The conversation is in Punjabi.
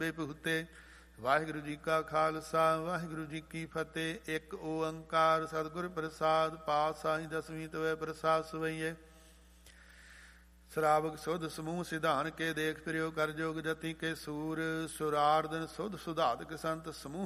ਬੇਪਹੁਤੇ। ਵਾਹਿਗੁਰੂ ਜੀ ਕਾ ਖਾਲਸਾ ਵਾਹਿਗੁਰੂ ਜੀ ਕੀ ਫਤਿਹ। ਇੱਕ ਓੰਕਾਰ ਸਤਿਗੁਰ ਪ੍ਰਸਾਦ। ਪਾਤਸ਼ਾਹੀ ਦਸਵੀਂ ਤਵੇ ਪ੍ਰਸਾਦ ਸਵਈਏ। ਸ਼ਰਾਵਕ ਸੁਧ ਸਮੂਹ ਸਿਧਾਨ ਕੇ ਦੇਖ ਪ੍ਰਿਓ ਕਰ ਜੋਗ ਜਤੀ ਕੇ ਸੂਰ। ਸੁਰਾਰਦਨ ਸੁਧ ਸੁਧਾਤਕ ਸੰਤ ਸਮੂਹ